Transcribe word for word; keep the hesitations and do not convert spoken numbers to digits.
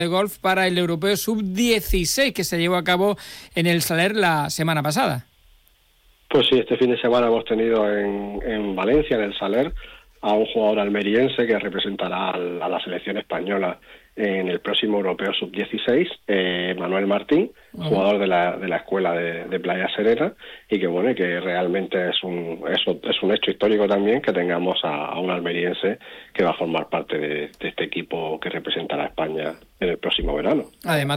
de golf para el Europeo sub dieciséis que se llevó a cabo en el Saler la semana pasada. Pues sí, este fin de semana hemos tenido en, en Valencia, en el Saler, a un jugador almeriense que representará al, a la selección española en el próximo Europeo sub dieciséis, eh, Manuel Martín, uh-huh. jugador de la de la escuela de, de Playa Serena, y que bueno, que realmente es un es, es un hecho histórico también que tengamos a, a un almeriense que va a formar parte de, de este equipo que representará a España en el próximo verano. Además